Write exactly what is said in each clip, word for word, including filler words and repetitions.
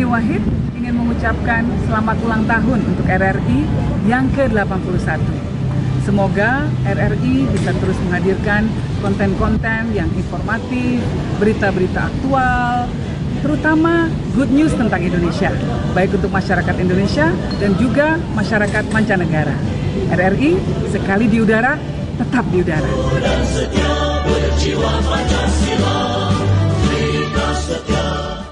Yeni Wahid ingin mengucapkan selamat ulang tahun untuk R R I yang ke delapan puluh satu. Semoga R R I bisa terus menghadirkan konten-konten yang informatif, berita-berita aktual, terutama good news tentang Indonesia, baik untuk masyarakat Indonesia dan juga masyarakat mancanegara. R R I sekali di udara, tetap di udara. Dan setia berjiwa Pancasila, Bhinneka Setia.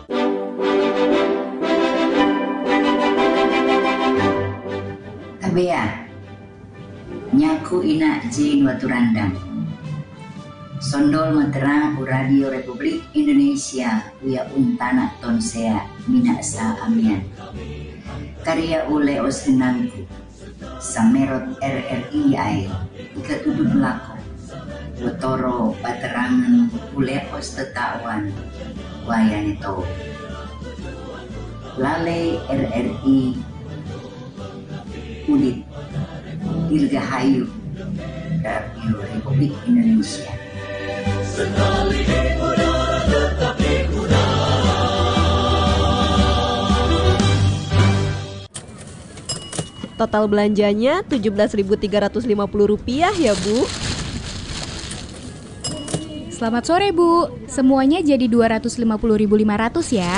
Kabea, nyaku ina jin waturandang. Sondol Materang Radio Republik Indonesia uya untana tonsea minasa amian. Karya ule oskenangku samerot R R I ay ikatudud lako. Wotoro paterangan ule os tetawan wayan itu. Lale R R I Ulit Dirgahayu Radio Republik Indonesia. Sekali di udara tetap di udara. Total belanjanya tujuh belas ribu tiga ratus lima puluh rupiah ya Bu. Selamat sore Bu, semuanya jadi dua ratus lima puluh ribu lima ratus ya.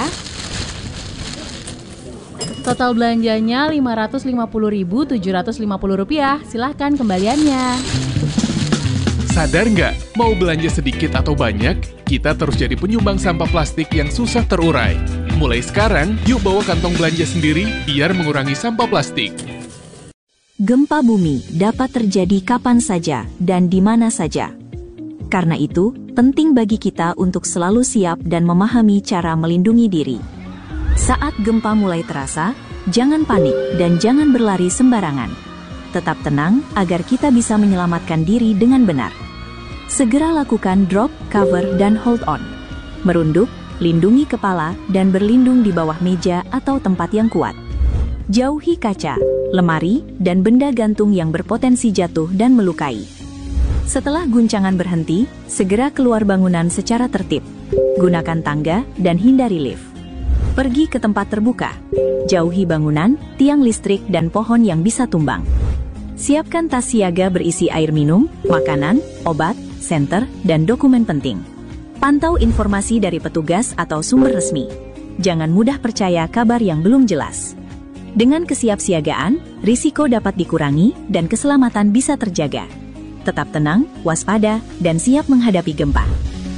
Total belanjanya lima ratus lima puluh ribu tujuh ratus lima puluh rupiah. Silahkan kembaliannya. Sadar nggak? Mau belanja sedikit atau banyak, kita terus jadi penyumbang sampah plastik yang susah terurai. Mulai sekarang, yuk bawa kantong belanja sendiri biar mengurangi sampah plastik. Gempa bumi dapat terjadi kapan saja dan di mana saja. Karena itu, penting bagi kita untuk selalu siap dan memahami cara melindungi diri. Saat gempa mulai terasa, jangan panik dan jangan berlari sembarangan. Tetap tenang agar kita bisa menyelamatkan diri dengan benar. Segera lakukan drop, cover, dan hold on. Merunduk, lindungi kepala, dan berlindung di bawah meja atau tempat yang kuat. Jauhi kaca, lemari, dan benda gantung yang berpotensi jatuh dan melukai. Setelah guncangan berhenti, segera keluar bangunan secara tertib. Gunakan tangga dan hindari lift. Pergi ke tempat terbuka. Jauhi bangunan, tiang listrik, dan pohon yang bisa tumbang. Siapkan tas siaga berisi air minum, makanan, obat, senter, dan dokumen penting. Pantau informasi dari petugas atau sumber resmi. Jangan mudah percaya kabar yang belum jelas. Dengan kesiapsiagaan, risiko dapat dikurangi dan keselamatan bisa terjaga. Tetap tenang, waspada, dan siap menghadapi gempa.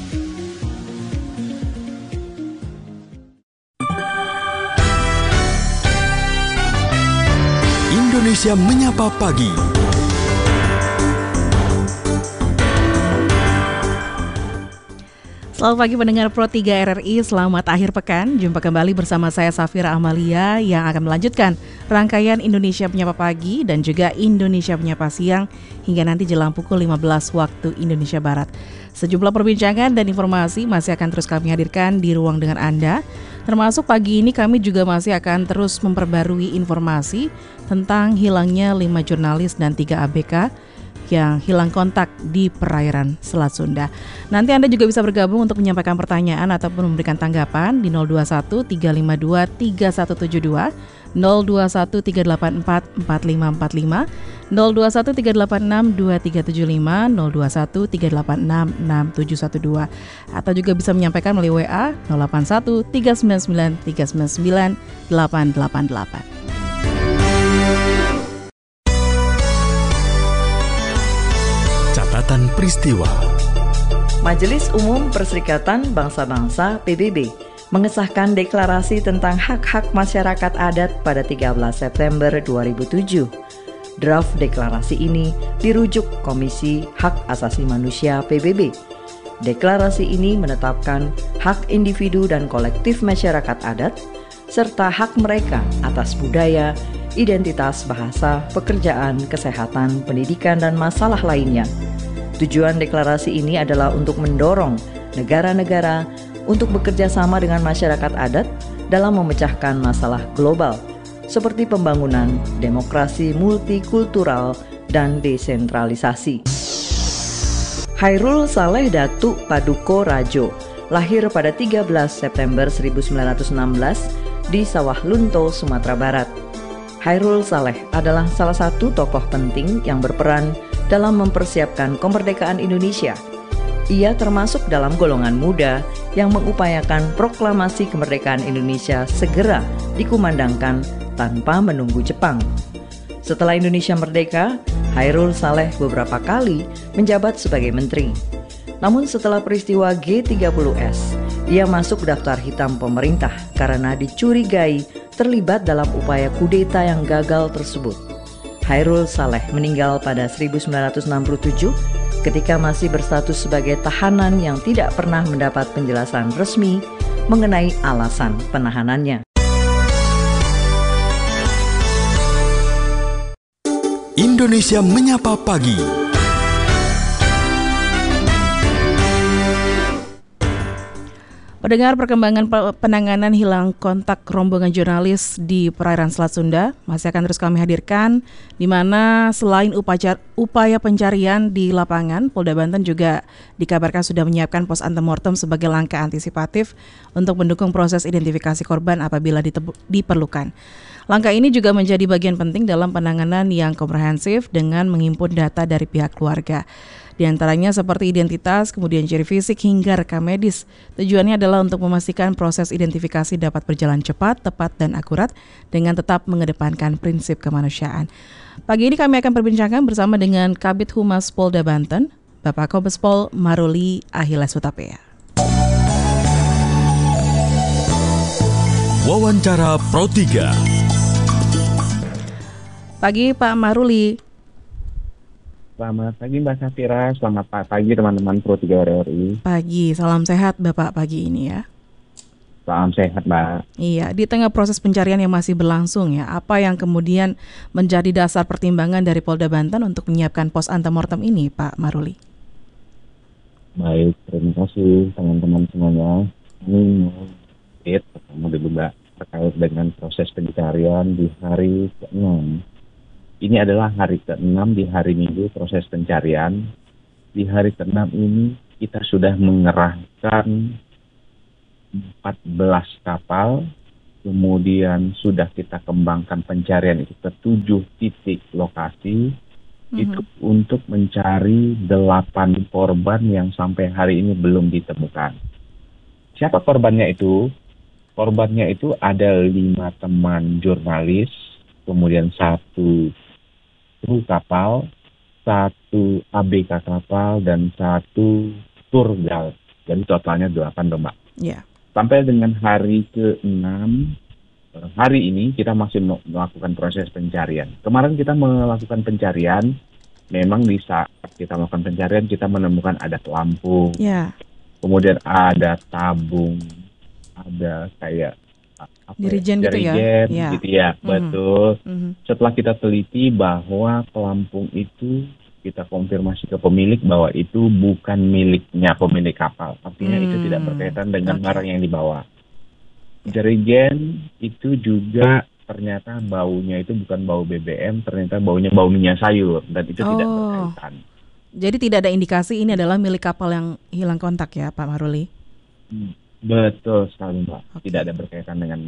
Indonesia Menyapa Pagi. Selamat pagi pendengar Pro tiga R R I, selamat akhir pekan. Jumpa kembali bersama saya Safira Amalia yang akan melanjutkan rangkaian Indonesia Menyapa Pagi dan juga Indonesia Menyapa Siang hingga nanti jelang pukul lima belas waktu Indonesia Barat. Sejumlah perbincangan dan informasi masih akan terus kami hadirkan di ruang dengan Anda. Termasuk pagi ini kami juga masih akan terus memperbarui informasi tentang hilangnya lima jurnalis dan tiga A B K yang hilang kontak di perairan Selat Sunda. Nanti Anda juga bisa bergabung untuk menyampaikan pertanyaan ataupun memberikan tanggapan di nol dua satu tiga lima dua tiga satu tujuh dua, nol dua satu tiga delapan empat empat lima empat lima, nol dua satu tiga delapan enam dua tiga tujuh lima, nol dua satu tiga delapan enam enam tujuh satu dua, atau juga bisa menyampaikan melalui W A nol delapan satu tiga sembilan sembilan tiga sembilan sembilan delapan delapan delapan. Catatan peristiwa. Majelis Umum Perserikatan Bangsa-Bangsa P B B mengesahkan deklarasi tentang hak-hak masyarakat adat pada tiga belas September dua ribu tujuh. Draft deklarasi ini dirujuk Komisi Hak Asasi Manusia P B B. Deklarasi ini menetapkan hak individu dan kolektif masyarakat adat serta hak mereka atas budaya, identitas, bahasa, pekerjaan, kesehatan, pendidikan, dan masalah lainnya. Tujuan deklarasi ini adalah untuk mendorong negara-negara untuk bekerja sama dengan masyarakat adat dalam memecahkan masalah global, seperti pembangunan demokrasi multikultural dan desentralisasi. Hairul Saleh Datuk Paduko Rajo lahir pada tiga belas September seribu sembilan ratus enam belas di Sawah Lunto, Sumatera Barat. Hairul Saleh adalah salah satu tokoh penting yang berperan dalam mempersiapkan kemerdekaan Indonesia. Ia termasuk dalam golongan muda yang mengupayakan proklamasi kemerdekaan Indonesia segera dikumandangkan tanpa menunggu Jepang. Setelah Indonesia merdeka, Hairul Saleh beberapa kali menjabat sebagai menteri. Namun setelah peristiwa G tiga puluh S, ia masuk daftar hitam pemerintah karena dicurigai terlibat dalam upaya kudeta yang gagal tersebut. Hairul Saleh meninggal pada seribu sembilan ratus enam puluh tujuh ketika masih berstatus sebagai tahanan yang tidak pernah mendapat penjelasan resmi mengenai alasan penahanannya. Indonesia Menyapa Pagi. Pendengar, perkembangan penanganan hilang kontak rombongan jurnalis di perairan Selat Sunda masih akan terus kami hadirkan, di mana selain upaya, upaya pencarian di lapangan, Polda Banten juga dikabarkan sudah menyiapkan pos antemortem sebagai langkah antisipatif untuk mendukung proses identifikasi korban apabila ditebu- diperlukan. Langkah ini juga menjadi bagian penting dalam penanganan yang komprehensif dengan menghimpun data dari pihak keluarga. Di antaranya seperti identitas, kemudian ciri fisik hingga rekam medis. Tujuannya adalah untuk memastikan proses identifikasi dapat berjalan cepat, tepat, dan akurat dengan tetap mengedepankan prinsip kemanusiaan. Pagi ini kami akan perbincangkan bersama dengan Kabid Humas Polda Banten, Bapak Kombes Pol Maruli Ahiles Hutapea. Wawancara Pro tiga. Pagi Pak Maruli. Selamat pagi Mbak Safira, selamat pagi teman-teman Pro tiga R R I. Pagi, salam sehat Bapak pagi ini ya. Salam sehat Mbak. Iya, di tengah proses pencarian yang masih berlangsung ya, apa yang kemudian menjadi dasar pertimbangan dari Polda Banten untuk menyiapkan pos antemortem ini Pak Maruli? Baik, terima kasih teman-teman semuanya. Ini mau ketemu dulu Mbak terkait dengan proses pencarian di hari keenam. Ini adalah hari keenam di hari Minggu proses pencarian. Di hari keenam ini kita sudah mengerahkan empat belas kapal, kemudian sudah kita kembangkan pencarian itu ke tujuh titik lokasi, mm-hmm. itu untuk mencari delapan korban yang sampai hari ini belum ditemukan. Siapa korbannya itu? Korbannya itu ada lima teman jurnalis, kemudian satu kru kapal, satu A B K kapal, dan satu turgal. Jadi totalnya delapan dong, Mbak. Yeah. Sampai dengan hari keenam, hari ini kita masih melakukan proses pencarian. Kemarin kita melakukan pencarian, memang di saat kita melakukan pencarian, kita menemukan ada pelampung, yeah. kemudian ada tabung, ada kayak Dirijen ya, gitu ya, ya. gitu ya, mm-hmm. betul. Mm-hmm. Setelah kita teliti bahwa pelampung itu kita konfirmasi ke pemilik bahwa itu bukan miliknya pemilik kapal, artinya mm. itu tidak berkaitan dengan okay. barang yang dibawa. Jerigen itu juga ternyata baunya itu bukan bau B B M, ternyata baunya bau minyak sayur dan itu oh. tidak berkaitan. Jadi tidak ada indikasi ini adalah milik kapal yang hilang kontak ya, Pak Maruli? Hmm. Betul sekali Mbak, okay. tidak ada berkaitan dengan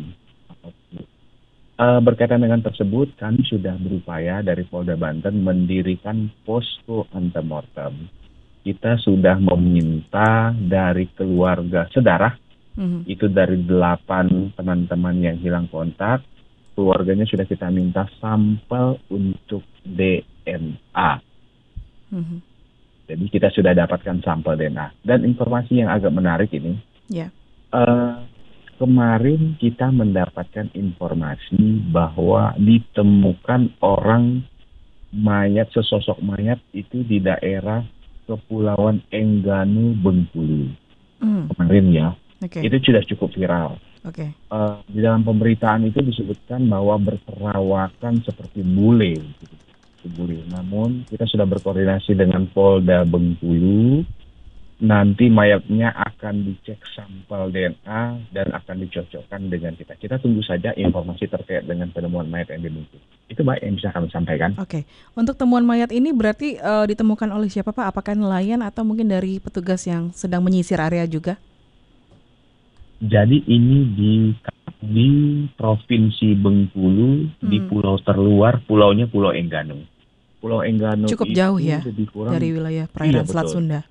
uh, berkaitan dengan tersebut, kami sudah berupaya dari Polda Banten mendirikan posko antemortem. Kita sudah meminta dari keluarga sedarah, mm-hmm. itu dari delapan teman-teman yang hilang kontak, keluarganya sudah kita minta sampel untuk D N A. Mm-hmm. Jadi kita sudah dapatkan sampel D N A. Dan informasi yang agak menarik ini, yeah. Uh, kemarin kita mendapatkan informasi bahwa ditemukan orang mayat, sesosok mayat itu di daerah Kepulauan Engganu, Bengkulu. Mm. Kemarin ya, okay. itu sudah cukup viral. Okay. Uh, di dalam pemberitaan itu disebutkan bahwa berperawakan seperti bule. Gitu. bule. Namun kita sudah berkoordinasi dengan Polda Bengkulu. Nanti mayatnya akan dicek sampel D N A dan akan dicocokkan dengan kita. Kita tunggu saja informasi terkait dengan penemuan mayat yang dimiliki. Itu baik yang bisa kami sampaikan. Oke, untuk temuan mayat ini berarti uh, ditemukan oleh siapa Pak? Apakah nelayan atau mungkin dari petugas yang sedang menyisir area juga? Jadi ini di di Provinsi Bengkulu, hmm. di pulau terluar, pulaunya Pulau Enggano. Pulau Enggano cukup itu jauh ya lebih kurang dari wilayah perairan iya, Selat betul. Sunda.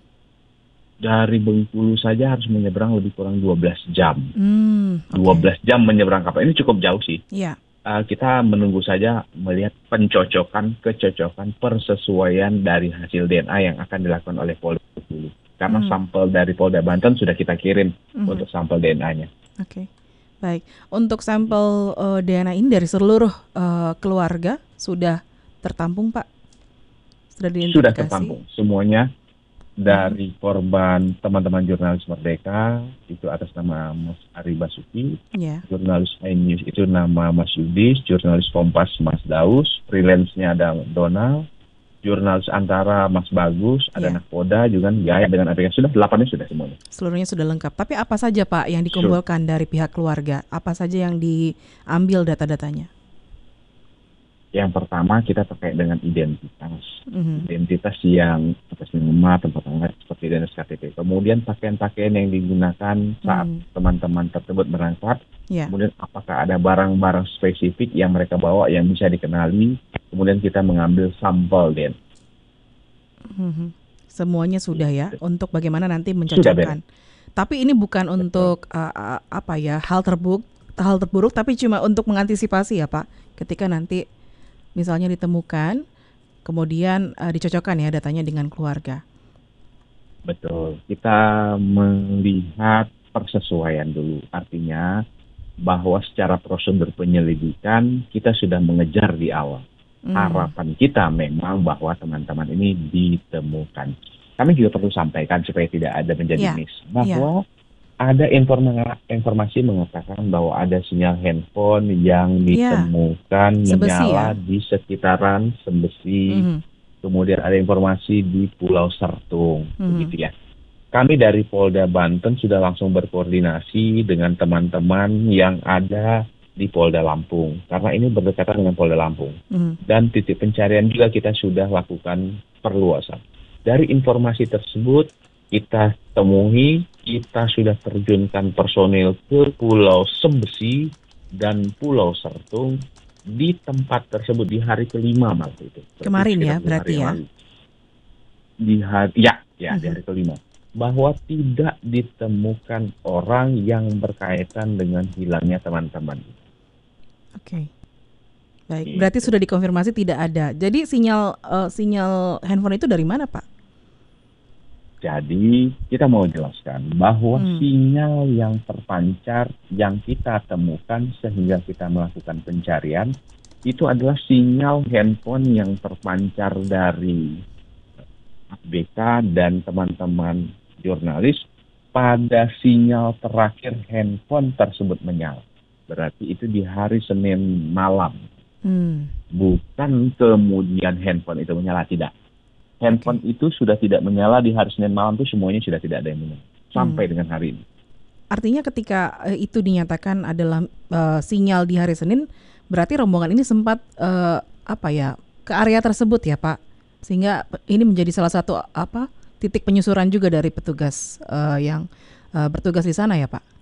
Dari Bengkulu saja harus menyeberang lebih kurang dua belas jam. Hmm, okay. dua belas jam menyeberang kapal. Ini cukup jauh sih. Iya. Uh, kita menunggu saja melihat pencocokan, kecocokan, persesuaian dari hasil D N A yang akan dilakukan oleh Polda Bengkulu. Karena hmm. sampel dari Polda Banten sudah kita kirim hmm. untuk sampel D N A-nya. Oke, okay. Baik. Untuk sampel uh, D N A ini dari seluruh uh, keluarga sudah tertampung, Pak? Sudah diidentifikasi? Sudah tertampung. Semuanya dari hmm. korban teman-teman jurnalis Merdeka, itu atas nama Mas Ari Basuki, yeah. jurnalis iNews itu nama Mas Yudis, jurnalis Kompas Mas Daus, freelance-nya ada Donald, jurnalis Antara Mas Bagus, ada yeah. Nakpoda juga, ya dengan aplikasi sudah delapannya sudah semuanya. Seluruhnya sudah lengkap. Tapi apa saja Pak yang dikumpulkan sure. dari pihak keluarga? Apa saja yang diambil data-datanya? Yang pertama kita terkait dengan identitas, mm-hmm. identitas yang atas nama tempat tinggal seperti identitas K T P. Kemudian pakaian-pakaian yang digunakan saat mm-hmm. teman-teman tersebut berangkat. Yeah. Kemudian apakah ada barang-barang spesifik yang mereka bawa yang bisa dikenali. Kemudian kita mengambil sampel D N A. Mm-hmm. Semuanya sudah ya untuk bagaimana nanti mencocokkan. Tapi ini bukan Betul. untuk uh, uh, apa ya hal terburuk, hal terburuk, tapi cuma untuk mengantisipasi ya Pak. Ketika nanti misalnya ditemukan, kemudian uh, dicocokkan ya datanya dengan keluarga. Betul, kita melihat persesuaian dulu. Artinya bahwa secara prosedur penyelidikan kita sudah mengejar di awal. Hmm. Harapan kita memang bahwa teman-teman ini ditemukan. Kami juga perlu sampaikan supaya tidak ada menjadi yeah. miss. Bahwa yeah. ada informa- informasi mengatakan bahwa ada sinyal handphone yang ditemukan yeah. menyala ya? di sekitaran Sembesi. Mm-hmm. Kemudian ada informasi di Pulau Sertung, mm-hmm. begitu ya. Kami dari Polda Banten sudah langsung berkoordinasi dengan teman-teman yang ada di Polda Lampung. Karena ini berdekatan dengan Polda Lampung. Mm-hmm. Dan titik pencarian juga kita sudah lakukan perluasan. Dari informasi tersebut, kita temui, kita sudah terjunkan personil ke Pulau Sembesi dan Pulau Sertung di tempat tersebut di hari kelima malam itu. Kemarin ya, berarti ya? Lalu. Di hari, ya, ya uh-huh. di hari kelima. Bahwa tidak ditemukan orang yang berkaitan dengan hilangnya teman-teman. Oke. Okay. Baik, gitu. Berarti sudah dikonfirmasi tidak ada. Jadi sinyal uh, sinyal handphone itu dari mana, Pak? Jadi kita mau jelaskan bahwa hmm. sinyal yang terpancar yang kita temukan sehingga kita melakukan pencarian itu adalah sinyal handphone yang terpancar dari A B K dan teman-teman jurnalis pada sinyal terakhir handphone tersebut menyala. Berarti itu di hari Senin malam. Hmm. Bukan kemudian handphone itu menyala, tidak. Handphone okay. itu sudah tidak menyala di hari Senin malam itu semuanya sudah tidak ada yang menyala sampai hmm. dengan hari ini. Artinya ketika uh, itu dinyatakan adalah uh, sinyal di hari Senin, berarti rombongan ini sempat uh, apa ya ke area tersebut ya Pak, sehingga ini menjadi salah satu apa titik penyusuran juga dari petugas uh, yang uh, bertugas di sana ya Pak.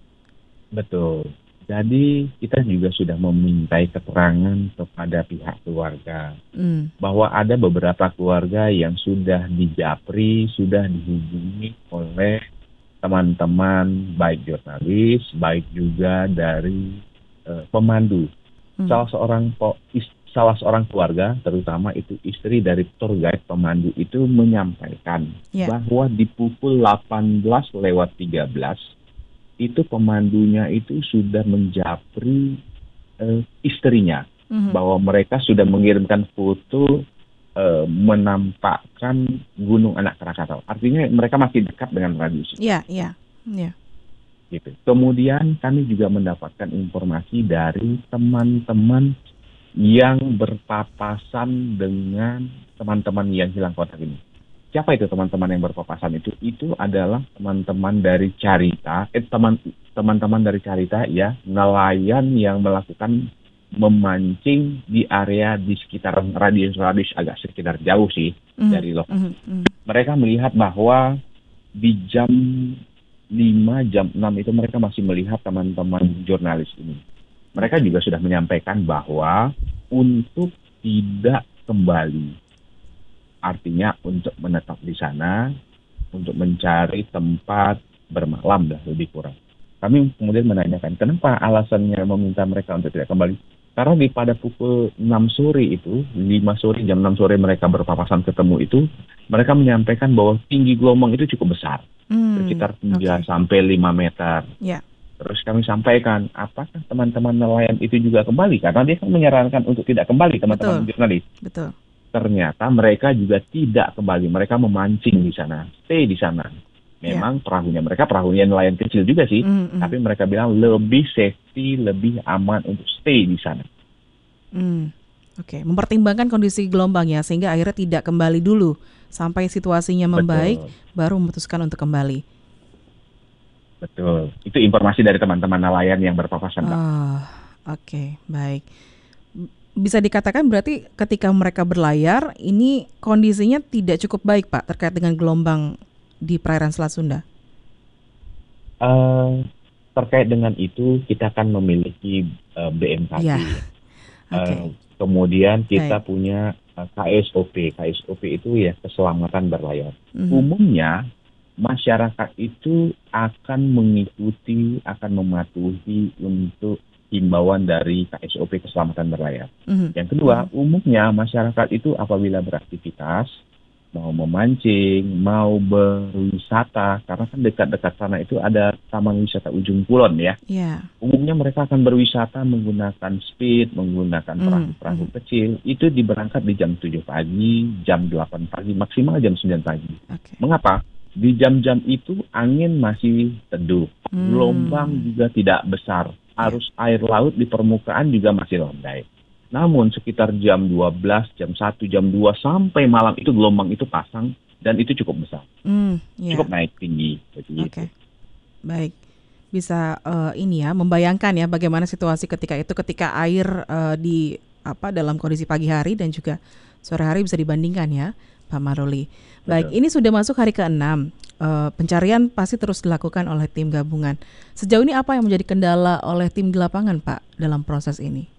Betul. Jadi kita juga sudah memintai keterangan kepada pihak keluarga mm. bahwa ada beberapa keluarga yang sudah dijapri, sudah dihubungi oleh teman-teman baik jurnalis, baik juga dari uh, pemandu. Mm. Salah seorang po, is, salah seorang keluarga, terutama itu istri dari tour guide pemandu itu menyampaikan yeah. bahwa di pukul delapan belas lewat tiga belas itu pemandunya itu sudah menjapri uh, istrinya mm-hmm. bahwa mereka sudah mengirimkan foto uh, menampakkan Gunung Anak Krakatau. Artinya mereka masih dekat dengan radius. Iya, iya, iya. Gitu. Kemudian kami juga mendapatkan informasi dari teman-teman yang berpapasan dengan teman-teman yang hilang kontak ini. Siapa itu teman-teman yang berpapasan itu? Itu adalah teman-teman dari Carita, eh, teman, teman-teman dari Carita ya, nelayan yang melakukan memancing di area di sekitar radius-radius agak sekitar jauh sih mm. dari lokasi. Mm-hmm. Mereka melihat bahwa di jam lima, jam enam itu mereka masih melihat teman-teman jurnalis ini. Mereka juga sudah menyampaikan bahwa untuk tidak kembali, artinya untuk menetap di sana, untuk mencari tempat bermalam lah lebih kurang. Kami kemudian menanyakan, kenapa alasannya meminta mereka untuk tidak kembali? Karena di pada pukul enam sore itu, lima sore, jam enam sore mereka berpapasan ketemu itu, mereka menyampaikan bahwa tinggi gelombang itu cukup besar, hmm, sekitar tiga sampai lima meter. Yeah. Terus kami sampaikan, apakah teman-teman nelayan itu juga kembali? Karena dia kan menyarankan untuk tidak kembali, teman-teman jurnalis. Betul. Ternyata mereka juga tidak kembali, mereka memancing di sana, stay di sana. Memang yeah. perahunya mereka perahunya nelayan kecil juga sih, mm, mm. tapi mereka bilang lebih safety, lebih aman untuk stay di sana. Mm. Oke, okay. Mempertimbangkan kondisi gelombang ya, sehingga akhirnya tidak kembali dulu sampai situasinya membaik, betul. Baru memutuskan untuk kembali. Betul, itu informasi dari teman-teman nelayan yang berpapasan. Oh, oke, okay. Baik. Bisa dikatakan berarti ketika mereka berlayar, ini kondisinya tidak cukup baik Pak terkait dengan gelombang di perairan Selat Sunda? Uh, terkait dengan itu kita akan memiliki uh, B M K G. Yeah. Okay. Uh, kemudian kita Baik. punya uh, K S O P. K S O P itu ya keselamatan berlayar. Mm-hmm. Umumnya masyarakat itu akan mengikuti, akan mematuhi untuk himbauan dari K S O P keselamatan berlayar. Mm-hmm. Yang kedua, mm-hmm. umumnya masyarakat itu apabila beraktivitas, mau memancing, mau berwisata, karena kan dekat-dekat sana itu ada Taman Wisata Ujung Kulon ya. Yeah. Umumnya mereka akan berwisata menggunakan speed, menggunakan perahu-perahu mm. kecil. Itu diberangkat di jam tujuh pagi, jam delapan pagi, maksimal jam sembilan pagi. Okay. Mengapa? Di jam-jam itu angin masih teduh, mm. gelombang juga tidak besar, arus yeah. air laut di permukaan juga masih landai. Namun sekitar jam dua belas, jam satu, jam dua sampai malam itu gelombang itu pasang dan itu cukup besar. Mm, yeah. Cukup naik tinggi. Oke. Okay. Baik. Bisa uh, ini ya membayangkan ya bagaimana situasi ketika itu ketika air uh, di apa dalam kondisi pagi hari dan juga sore hari bisa dibandingkan ya, Pak Maruli. Baik, Betul. Ini sudah masuk hari keenam. Uh, pencarian pasti terus dilakukan oleh tim gabungan. Sejauh ini apa yang menjadi kendala oleh tim di lapangan, Pak, dalam proses ini?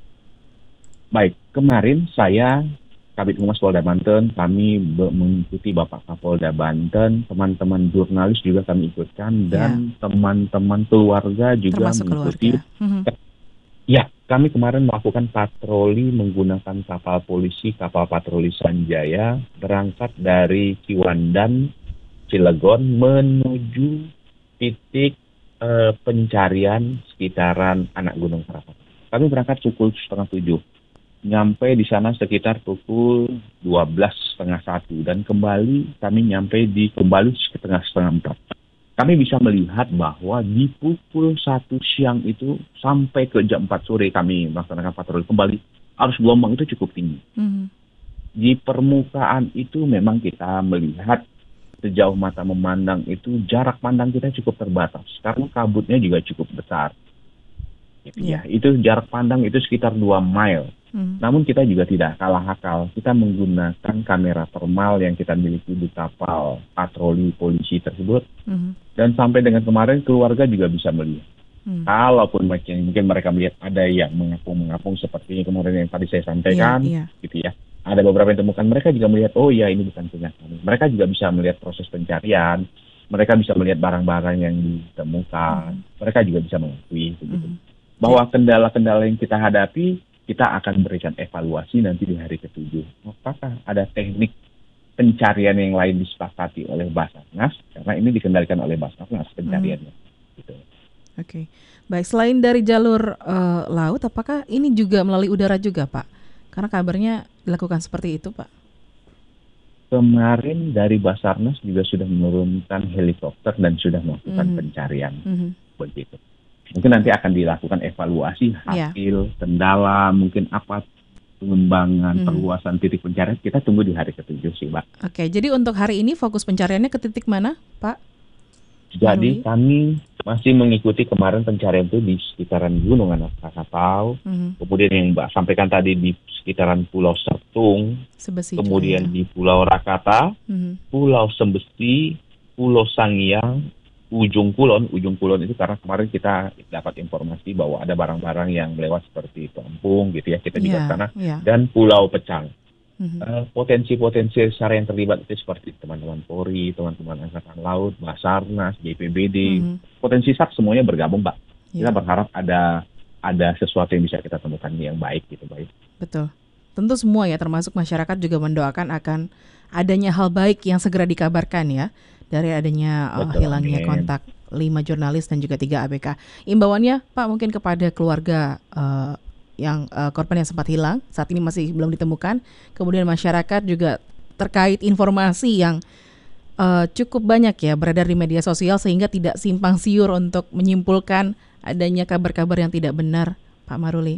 Baik, kemarin saya, Kabid Humas Polda Banten, kami be- mengikuti Bapak Kapolda Banten, teman-teman jurnalis juga kami ikutkan, dan ya. teman-teman keluarga juga Termasuk mengikuti. Keluarga. Ya, kami kemarin melakukan patroli menggunakan kapal polisi, kapal patroli Sanjaya, berangkat dari Ciwandan, Cilegon, menuju titik eh, pencarian sekitaran anak Gunung Krakatau. Kami berangkat pukul setengah tujuh. Nyampe di sana sekitar pukul dua belas setengah satu dan kembali kami nyampe di kembali setengah setengah empat. Kami bisa melihat bahwa di pukul satu siang itu sampai ke jam empat sore kami melaksanakan patroli kembali, arus gelombang itu cukup tinggi. Mm-hmm. Di permukaan itu memang kita melihat sejauh mata memandang itu jarak pandang kita cukup terbatas karena kabutnya juga cukup besar. Gitu yeah. ya, itu jarak pandang itu sekitar dua mile. Hmm. Namun kita juga tidak kalah akal. Kita menggunakan kamera thermal yang kita miliki di kapal patroli polisi tersebut. Hmm. Dan sampai dengan kemarin keluarga juga bisa melihat. Hmm. Kalaupun mungkin, mungkin mereka melihat ada yang mengapung-mengapung seperti kemarin yang tadi saya sampaikan, yeah, yeah. gitu ya. Ada beberapa yang temukan, mereka juga melihat, oh ya ini bukan punya kami. Mereka juga bisa melihat proses pencarian. Mereka bisa melihat barang-barang yang ditemukan. Hmm. Mereka juga bisa mengakui begitu. Hmm. Bahwa kendala-kendala yang kita hadapi, kita akan berikan evaluasi nanti di hari ketujuh. Apakah ada teknik pencarian yang lain disepakati oleh Basarnas? Karena ini dikendalikan oleh Basarnas pencariannya. Hmm. Gitu. Oke, okay. Baik. Selain dari jalur uh, laut, apakah ini juga melalui udara juga, Pak? Karena kabarnya dilakukan seperti itu, Pak. Kemarin dari Basarnas juga sudah menurunkan helikopter dan sudah melakukan mm-hmm. pencarian. Mm-hmm. Begitu. Mungkin nanti akan dilakukan evaluasi hasil, yeah. kendala, mungkin apa pengembangan, hmm. perluasan titik pencarian. Kita tunggu di hari ketujuh sih, Mbak. Oke, jadi untuk hari ini fokus pencariannya ke titik mana, Pak? Jadi Maruli? Kami masih mengikuti kemarin pencarian itu di sekitaran Gunung Anak Krakatau, hmm. kemudian yang Mbak sampaikan tadi di sekitaran Pulau Sertung, Sebesi kemudian juga, ya. di Pulau Rakata, hmm. Pulau Sembesi, Pulau Sangiang, ujung kulon, ujung kulon itu karena kemarin kita dapat informasi bahwa ada barang-barang yang lewat seperti Lampung gitu ya, kita juga yeah, ke sana, yeah. dan Pulau Pecang. Mm-hmm. Uh, potensi-potensi secara yang terlibat itu seperti teman-teman Polri, teman-teman Angkatan Laut, Basarnas, J P B D, mm-hmm. potensi S A P semuanya bergabung, Mbak. Yeah. Kita berharap ada ada sesuatu yang bisa kita temukan yang baik gitu, baik. Betul. Tentu semua ya, termasuk masyarakat juga mendoakan akan adanya hal baik yang segera dikabarkan ya, dari adanya uh, hilangnya amin. kontak lima jurnalis dan juga tiga A B K. Imbauannya Pak mungkin kepada keluarga uh, yang uh, korban yang sempat hilang, saat ini masih belum ditemukan. Kemudian masyarakat juga terkait informasi yang uh, cukup banyak ya beredar di media sosial, sehingga tidak simpang siur untuk menyimpulkan adanya kabar-kabar yang tidak benar, Pak Maruli.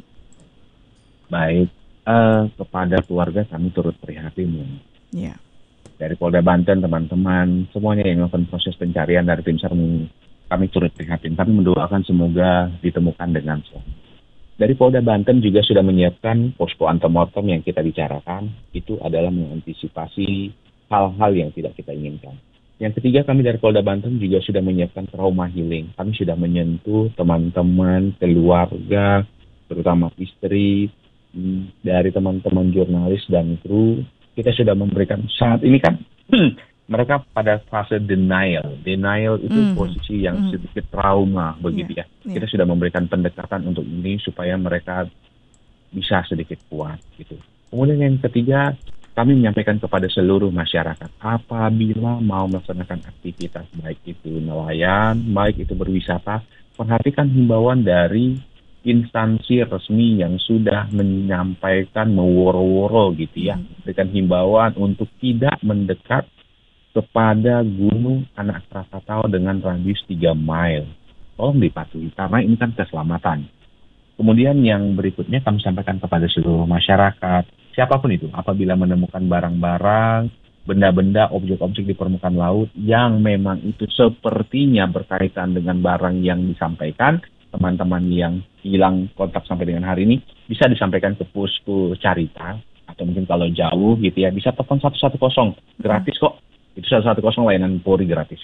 Baik, uh, kepada keluarga kami turut prihatin ya. Yeah. Dari Polda Banten, teman-teman semuanya yang melakukan proses pencarian dari tim S A R kami turut prihatin. Kami mendoakan semoga ditemukan dengan selamat. Dari Polda Banten juga sudah menyiapkan posko antemortem yang kita bicarakan, itu adalah mengantisipasi hal-hal yang tidak kita inginkan. Yang ketiga, kami dari Polda Banten juga sudah menyiapkan trauma healing. Kami sudah menyentuh teman-teman, keluarga, terutama istri, dari teman-teman jurnalis dan kru. Kita sudah memberikan, saat ini kan mereka pada fase denial. Denial itu mm. posisi yang mm. sedikit trauma begitu yeah. ya. Kita yeah. sudah memberikan pendekatan untuk ini supaya mereka bisa sedikit kuat gitu. Kemudian yang ketiga, kami menyampaikan kepada seluruh masyarakat, apabila mau melaksanakan aktivitas baik itu nelayan, baik itu berwisata, perhatikan himbauan dari instansi resmi yang sudah menyampaikan meworo-woro gitu ya, mm. dengan himbauan untuk tidak mendekat kepada Gunung Anak Krakatau dengan radius tiga mile. Tolong dipatuhi, karena ini kan keselamatan. Kemudian yang berikutnya kami sampaikan kepada seluruh masyarakat, siapapun itu, apabila menemukan barang-barang, benda-benda, objek-objek di permukaan laut yang memang itu sepertinya berkaitan dengan barang yang disampaikan, teman-teman yang hilang kontak sampai dengan hari ini, bisa disampaikan ke posko Carita, atau mungkin kalau jauh gitu ya, bisa telepon satu satu nol, gratis kok. Itu satu satu nol layanan Polri gratis.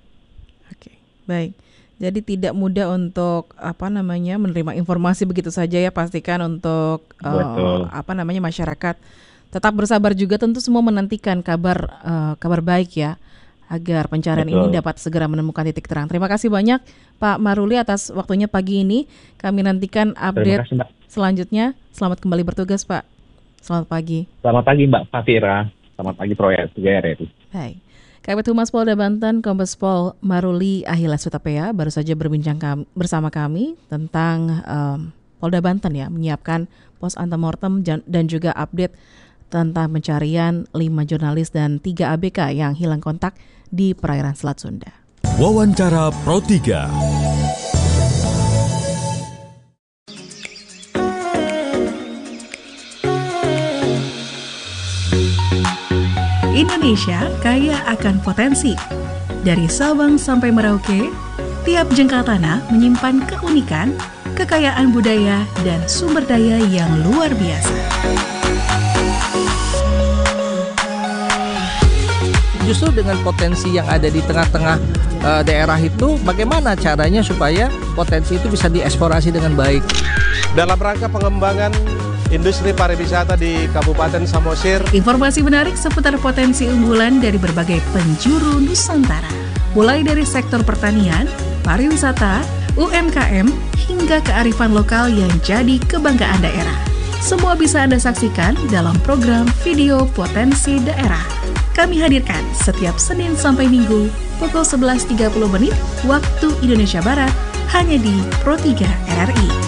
Oke, baik. Jadi tidak mudah untuk apa namanya menerima informasi begitu saja ya. Pastikan untuk uh, apa namanya masyarakat tetap bersabar juga. Tentu semua menantikan kabar uh, kabar baik ya, agar pencarian Betul. ini dapat segera menemukan titik terang. Terima kasih banyak Pak Maruli atas waktunya pagi ini. Kami nantikan update kasih, selanjutnya. Selamat kembali bertugas Pak. Selamat pagi. Selamat pagi Mbak Fatira. Selamat pagi Proyek tiga R itu. Baik. Kabid Humas Polda Banten, Kombes Pol Maruli Ahillas Hutapea baru saja berbincang kam- bersama kami tentang um, Polda Banten ya menyiapkan pos antemortem dan juga update tentang pencarian lima jurnalis dan tiga A B K yang hilang kontak di perairan Selat Sunda. Wawancara Pro tiga. Indonesia kaya akan potensi. Dari Sabang sampai Merauke, tiap jengkal tanah menyimpan keunikan, kekayaan budaya, dan sumber daya yang luar biasa. Justru dengan potensi yang ada di tengah-tengah uh, daerah itu, bagaimana caranya supaya potensi itu bisa dieksplorasi dengan baik? Dalam rangka pengembangan industri pariwisata di Kabupaten Samosir. Informasi menarik seputar potensi unggulan dari berbagai penjuru Nusantara. Mulai dari sektor pertanian, pariwisata, U M K M, hingga kearifan lokal yang jadi kebanggaan daerah. Semua bisa Anda saksikan dalam program Video Potensi Daerah. Kami hadirkan setiap Senin sampai Minggu pukul sebelas tiga puluh menit waktu Indonesia Barat hanya di Pro tiga R R I.